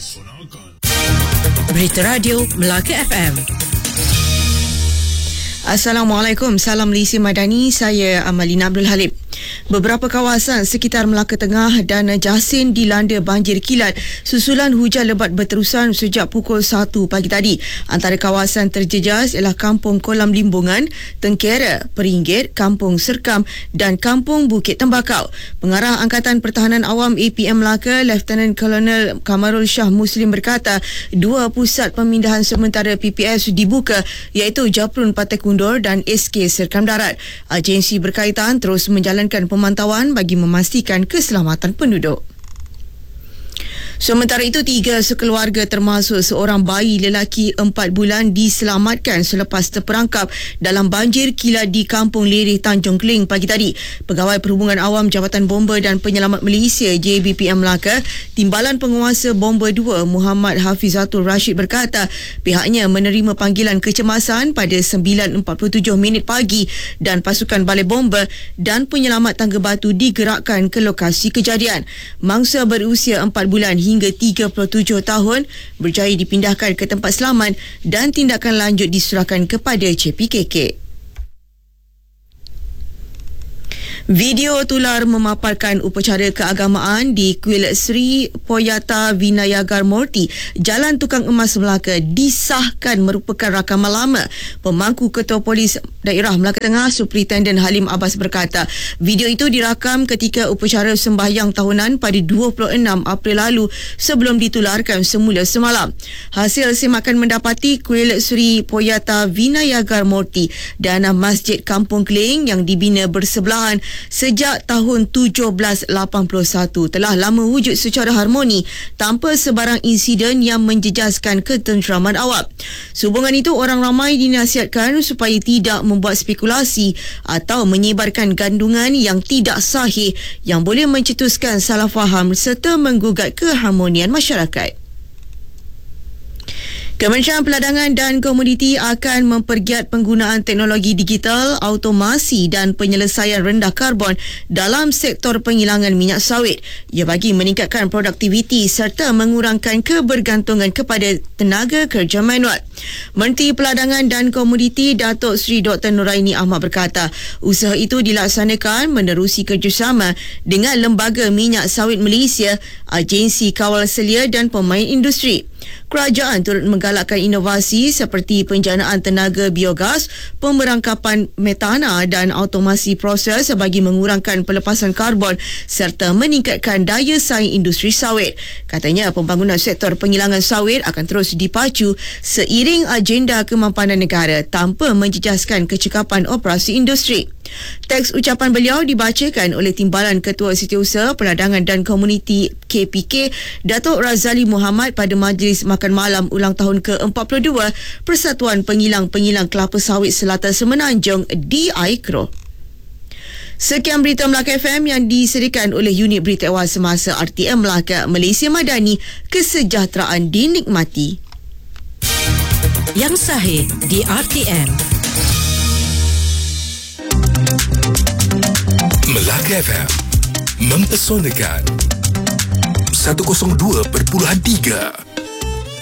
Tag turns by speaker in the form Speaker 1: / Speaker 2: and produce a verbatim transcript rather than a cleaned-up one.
Speaker 1: mempersonalkan.
Speaker 2: Berita Radio Melaka F M.
Speaker 3: Assalamualaikum, salam Malaysia Madani, saya Amalina Abdul Halim. Beberapa kawasan sekitar Melaka Tengah dan Jasin dilanda banjir kilat susulan hujan lebat berterusan sejak pukul satu pagi tadi. Antara kawasan terjejas ialah Kampung Kolam Limbungan, Tengkera, Peringgit, Kampung Serkam dan Kampung Bukit Tembakau. Pengarah Angkatan Pertahanan Awam A P M Melaka, Lieutenant Colonel Kamarul Shah Muslim berkata, dua pusat pemindahan sementara P P S dibuka iaitu Japrun Pantai Kundur dan S K Serkam Darat. Agensi berkaitan terus menjalankan pemantauan bagi memastikan keselamatan penduduk. Sementara itu, tiga sekeluarga termasuk seorang bayi lelaki empat bulan diselamatkan selepas terperangkap dalam banjir kilat di Kampung Lereh, Tanjung Keling pagi tadi. Pegawai Perhubungan Awam Jabatan Bomba dan Penyelamat Malaysia J B P M Melaka, Timbalan Penguasa Bomba dua Muhammad Hafizatul Rashid berkata pihaknya menerima panggilan kecemasan pada sembilan empat puluh tujuh minit pagi dan pasukan Balai Bomba dan Penyelamat Tangga Batu digerakkan ke lokasi kejadian. Mangsa berusia empat bulan hingga tiga puluh tujuh tahun berjaya dipindahkan ke tempat selamat dan tindakan lanjut diserahkan kepada C P K K. Video tular memaparkan upacara keagamaan di Kuil Sri Poyata Vinayagar Murti, Jalan Tukang Emas Melaka disahkan merupakan rakaman lama. Pemangku Ketua Polis Daerah Melaka Tengah Superintendent Halim Abbas berkata, video itu dirakam ketika upacara sembahyang tahunan pada dua puluh enam April lalu sebelum ditularkan semula semalam. Hasil semakan mendapati Kuil Sri Poyata Vinayagar Murti dan Masjid Kampung Keling yang dibina bersebelahan sejak tahun tujuh belas lapan puluh satu telah lama wujud secara harmoni tanpa sebarang insiden yang menjejaskan ketenteraman awam. Sehubungan itu, orang ramai dinasihatkan supaya tidak membuat spekulasi atau menyebarkan gandungan yang tidak sahih yang boleh mencetuskan salah faham serta menggugat keharmonian masyarakat. Kementerian Peladangan dan Komoditi akan mempergiat penggunaan teknologi digital, automasi dan penyelesaian rendah karbon dalam sektor penghilangan minyak sawit. Ia bagi meningkatkan produktiviti serta mengurangkan kebergantungan kepada tenaga kerja manual. Menteri Peladangan dan Komoditi Datuk Seri Doktor Nuraini Ahmad berkata, usaha itu dilaksanakan menerusi kerjasama dengan Lembaga Minyak Sawit Malaysia, Agensi Kawal Selia dan pemain industri. Kerajaan turut menggalakkan inovasi seperti penjanaan tenaga biogas, pemerangkapan metana dan automasi proses bagi mengurangkan pelepasan karbon serta meningkatkan daya saing industri sawit. Katanya pembangunan sektor penghilangan sawit akan terus dipacu seiring agenda kemampanan negara tanpa menjejaskan kecekapan operasi industri. Teks ucapan beliau dibacakan oleh Timbalan Ketua Setiausaha Peladangan dan Komuniti K P K, Datuk Razali Muhammad pada Majlis Makan Malam ulang tahun ke empat puluh dua Persatuan Pengilang-Pengilang Kelapa Sawit Selatan Semenanjung di Aikro. Sekian berita Melaka F M yang disediakan oleh Unit Berita Awal Semasa R T M Melaka, Malaysia Madani. Kesejahteraan dinikmati.
Speaker 2: Yang sahih di R T M.
Speaker 1: Melaka F M mempersonalkan seratus dua perpuluhan tiga.